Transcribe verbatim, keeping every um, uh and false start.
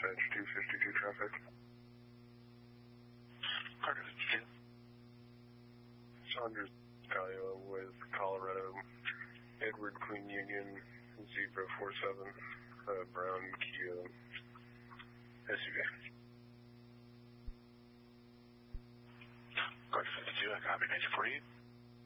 dispatch two fifty-two traffic. Carter fifty-two. Saunders, Iowa with Colorado, Edward Queen Union, zero four seven, uh, brown Kia S U V. Carter fifty-two, I copy, major for you.